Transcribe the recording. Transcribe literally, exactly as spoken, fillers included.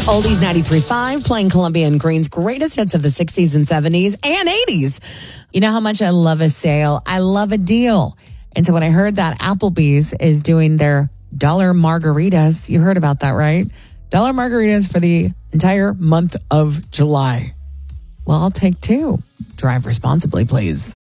Oldies ninety-three point five, playing Columbia and Green's greatest hits of the sixties and seventies and eighties. You know how much I love a sale. I love a deal. And so when I heard that Applebee's is doing their dollar margaritas, you heard about that, right? Dollar margaritas for the entire month of July. Well, I'll take two. Drive responsibly, please.